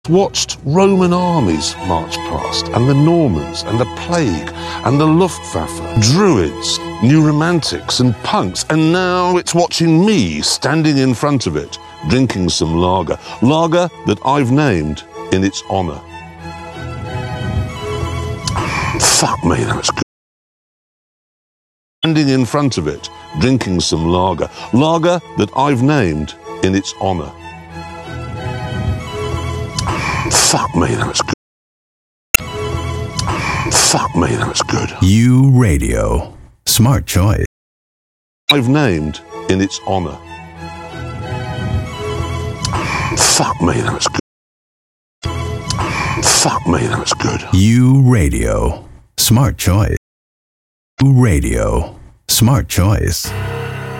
Watched Roman armies march past, and the Normans, and the plague, and the Luftwaffe, druids, new romantics, and punks, and now it's watching me standing in front of it, drinking some lager that I've named in its honour. Fuck me, that's good. Standing in front of it, drinking some lager that I've named in its honour. Fuck me, that's good. Fuck me, that's good. U Radio. Smart choice. I've named in its honour. Fuck me, that's good. Fuck me, that's good. U Radio. Smart choice. U Radio. Smart choice.